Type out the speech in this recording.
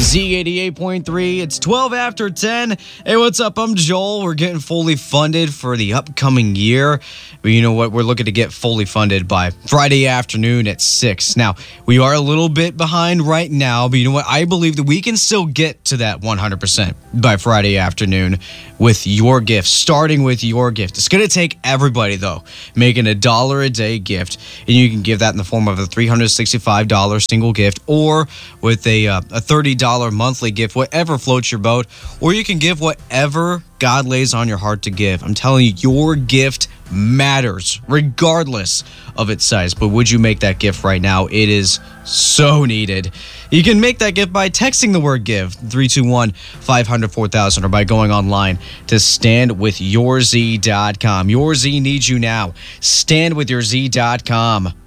Z88.3, it's 12 after 10. Hey, what's up? I'm Joel. We're getting fully funded for the upcoming year. But you know what? We're looking to get fully funded by Friday afternoon at 6. Now, we are a little bit behind right now, but you know what? I believe that we can still get to that 100% by Friday afternoon with your gift, starting with your gift. It's going to take everybody, though, making $1 a day gift, and you can give that in the form of a $365 single gift or with a $30 monthly gift, whatever floats your boat, or you can give whatever God lays on your heart to give. I'm telling you, your gift matters regardless of its size. But would you make that gift right now? It is so needed. You can make that gift by texting the word give 321-500-4000 or by going online to standwithyourz.com. Your Z needs you now. Standwithyourz.com.